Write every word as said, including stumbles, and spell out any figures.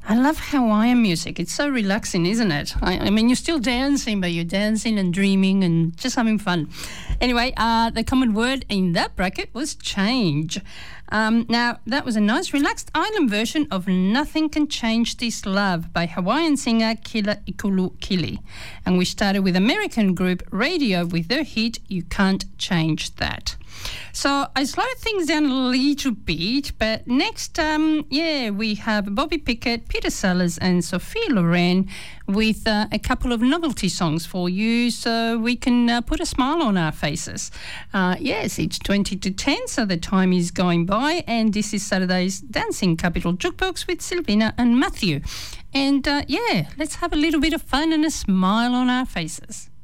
I love Hawaiian music. It's so relaxing, isn't it? I, I mean, you're still dancing, but you're dancing and dreaming and just having fun. Anyway, uh, the common word in that bracket was change. Um, now, that was a nice relaxed island version of Nothing Can Change This Love by Hawaiian singer Kila Ikulu Kili. And we started with American group Radio with their hit You Can't Change That. So I slowed things down a little bit, but next, um, yeah, we have Bobby Pickett, Peter Sellers and Sophie Loren with uh, a couple of novelty songs for you so we can uh, put a smile on our faces. Uh, yes, it's twenty to ten, so the time is going by, and this is Saturday's Dancing Capital Jukebox with Sylvina and Matthew. And uh, yeah, let's have a little bit of fun and a smile on our faces.